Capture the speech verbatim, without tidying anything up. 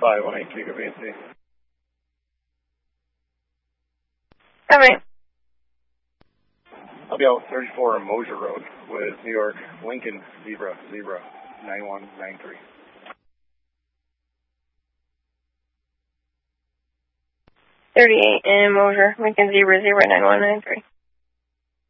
five one eight two, W N C. All right. I'll be out thirty-four on Mosier Road with New York Lincoln Zebra Zebra nine one nine three. thirty-eight in Mosier, Lincoln Zebra Zebra nine one nine three.